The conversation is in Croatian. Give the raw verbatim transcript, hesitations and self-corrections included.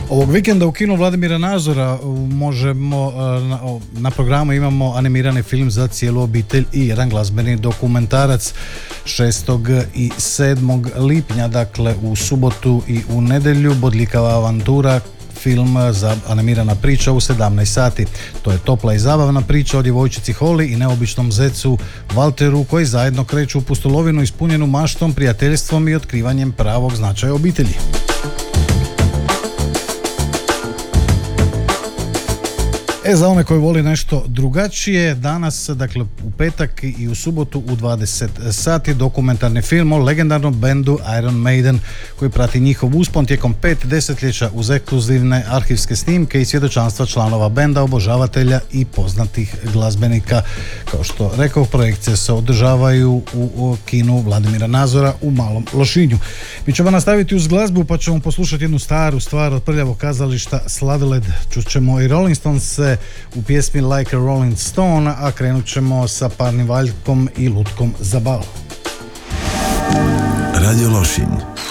Ovog vikenda u kinu Vladimira Nazora možemo, na, na programu imamo animirani film za cijelu obitelj i jedan glazbeni dokumentarac šestog i sedmog lipnja, dakle u subotu i u nedjelju, Bodljikava avantura, film za animirana priča u sedamnaest sati. To je topla i zabavna priča o djevojčici Holly i neobičnom zecu Walteru koji zajedno kreću u pustolovinu ispunjenu maštom, prijateljstvom i otkrivanjem pravog značaja obitelji. E, za one koji voli nešto drugačije, danas, dakle u petak i u subotu u dvadeset sati, dokumentarni film o legendarnom bendu Iron Maiden koji prati njihov uspon tijekom pet desetljeća uz ekskluzivne arhivske snimke i svjedočanstva članova benda, obožavatelja i poznatih glazbenika. Kao što rekao, projekcije se održavaju u kinu Vladimira Nazora u Malom Lošinju. Mi ćemo nastaviti uz glazbu pa ćemo poslušati jednu staru stvar od prljavog kazališta Sladoled. Čućemo i Rolling Stones u pjesmi Like a Rolling Stone, a krenut ćemo sa Parnim Valjkom i Lutkom za bal. Radio Lošinj